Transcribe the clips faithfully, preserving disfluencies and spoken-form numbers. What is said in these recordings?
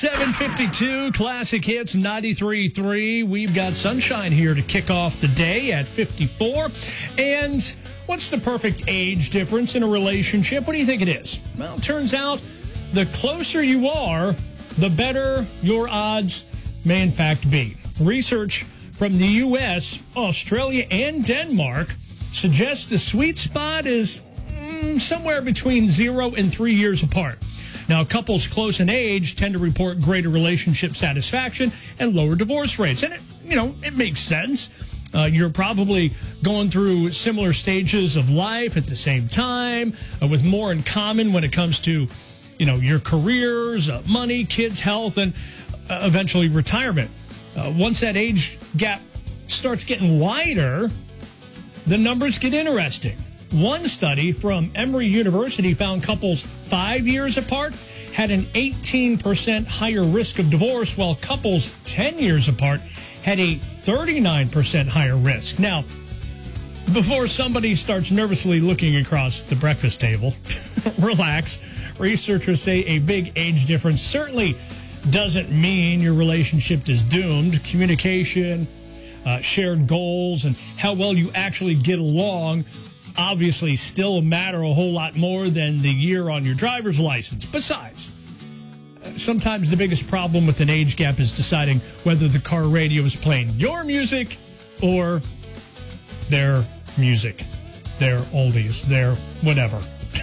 seven fifty-two, Classic Hits ninety-three point three. We've got sunshine here to kick off the day at fifty-four. And what's the perfect age difference in a relationship? What do you think it is? Well, it turns out the closer you are, the better your odds may in fact be. Research from the U S, Australia, and Denmark suggests the sweet spot is mm, somewhere between zero and three years apart. Now, couples close in age tend to report greater relationship satisfaction and lower divorce rates. And, it, you know, it makes sense. Uh, you're probably going through similar stages of life at the same time, uh, with more in common when it comes to, you know, your careers, uh, money, kids' health, and uh, eventually retirement. Uh, once that age gap starts getting wider, the numbers get interesting. One study from Emory University found couples five years apart had an eighteen percent higher risk of divorce, while couples ten years apart had a thirty-nine percent higher risk. Now, before somebody starts nervously looking across the breakfast table, relax. Researchers say a big age difference certainly doesn't mean your relationship is doomed. Communication, uh, shared goals, and how well you actually get along obviously still matter a whole lot more than the year on your driver's license. Besides, sometimes the biggest problem with an age gap is deciding whether the car radio is playing your music or their music, their oldies, their whatever.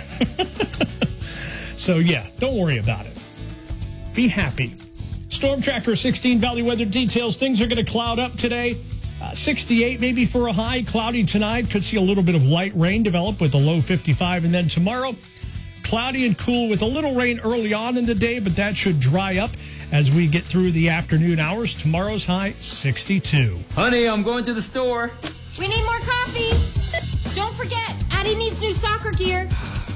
So, yeah, don't worry about it. Be happy. Storm Tracker sixteen Valley weather details. Things are going to cloud up today. Uh, sixty-eight maybe for a high. Cloudy tonight. Could see a little bit of light rain develop with a low fifty-five. And then tomorrow, cloudy and cool with a little rain early on in the day, but that should dry up as we get through the afternoon hours. Tomorrow's high, sixty-two. Honey, I'm going to the store. We need more coffee. Don't forget, Addie needs new soccer gear.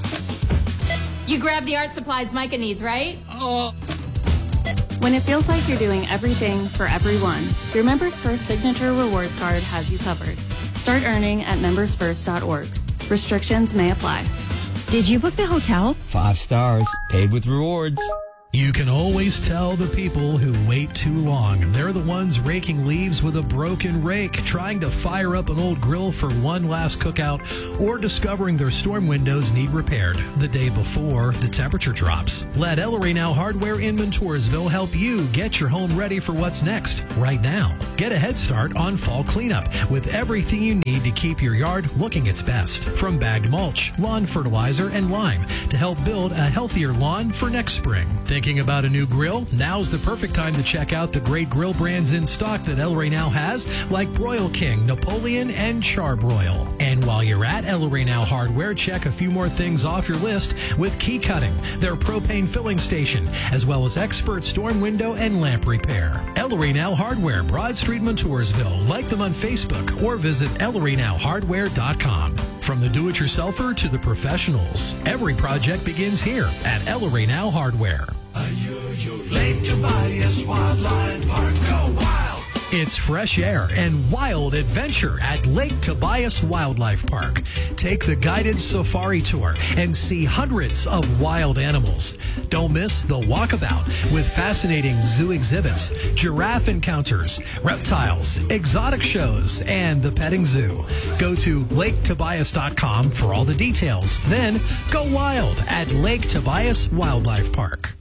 You grabbed the art supplies Micah needs, right? Oh. When it feels like you're doing everything for everyone, your Members First Signature Rewards Card has you covered. Start earning at members first dot org. Restrictions may apply. Did you book the hotel? Five stars, paid with rewards. You can always tell the people who wait too long. They're the ones raking leaves with a broken rake, trying to fire up an old grill for one last cookout, or discovering their storm windows need repaired the day before the temperature drops. Let Ellery Now Hardware in Montoursville help you get your home ready for what's next right now. Get a head start on fall cleanup with everything you need to keep your yard looking its best. From bagged mulch, lawn fertilizer, and lime to help build a healthier lawn for next spring. Think Thinking about a new grill? Now's the perfect time to check out the great grill brands in stock that Ellery Now has, like Broil King, Napoleon, and Charbroil. And while you're at Ellery Now Hardware, check a few more things off your list with Key Cutting, their propane filling station, as well as expert storm window and lamp repair. Ellery Now Hardware, Broad Street, Montoursville. Like them on Facebook or visit ellery now hardware dot com. From the do-it-yourselfer to the professionals, every project begins here at Ellery Now Hardware. Lake Tobias Wildlife Park, go wild! It's fresh air and wild adventure at Lake Tobias Wildlife Park. Take the guided safari tour and see hundreds of wild animals. Don't miss the walkabout with fascinating zoo exhibits, giraffe encounters, reptiles, exotic shows, and the petting zoo. Go to lake tobias dot com for all the details. Then go wild at Lake Tobias Wildlife Park.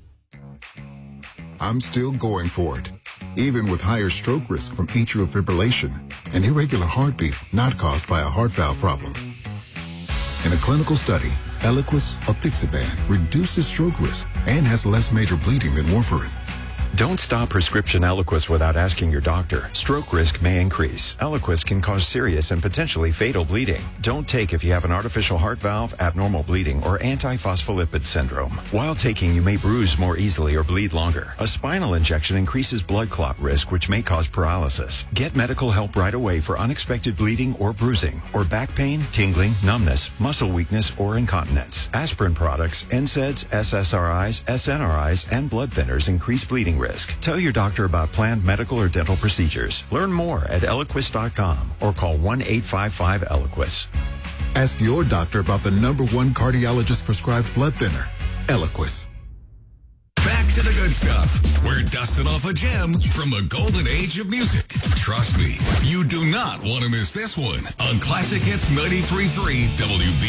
I'm still going for it, even with higher stroke risk from atrial fibrillation, an irregular heartbeat not caused by a heart valve problem. In a clinical study, Eliquis apixaban reduces stroke risk and has less major bleeding than warfarin. Don't stop prescription Eliquis without asking your doctor. Stroke risk may increase. Eliquis can cause serious and potentially fatal bleeding. Don't take if you have an artificial heart valve, abnormal bleeding, or antiphospholipid syndrome. While taking, you may bruise more easily or bleed longer. A spinal injection increases blood clot risk, which may cause paralysis. Get medical help right away for unexpected bleeding or bruising, or back pain, tingling, numbness, muscle weakness, or incontinence. Aspirin products, N SAIDs, S S R Is, S N R Is, and blood thinners increase bleeding risk. Tell your doctor about planned medical or dental procedures. Learn more at eliquis dot com or call one eight five five Eliquis. Ask your doctor about the number one cardiologist prescribed blood thinner, Eliquis. Back to the good stuff. We're dusting off a gem from the golden age of music. Trust me, you do not want to miss this one on Classic Hits ninety-three point three W B